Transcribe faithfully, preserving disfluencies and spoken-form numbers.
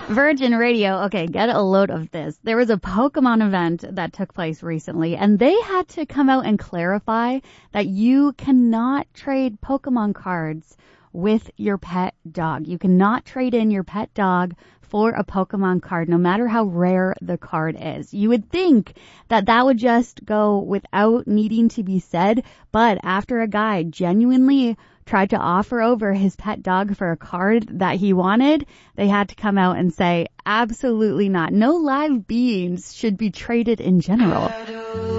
Virgin Radio, okay, get a load of this. There was a Pokemon event that took place recently, and they had to come out and clarify that you cannot trade Pokemon cards with your pet dog. You cannot trade in your pet dog for a Pokemon card, no matter how rare the card is. You would think that that would just go without needing to be said, but after a guy genuinely tried to offer over his pet dog for a card that he wanted, they had to come out and say, absolutely not. No live beings should be traded in general.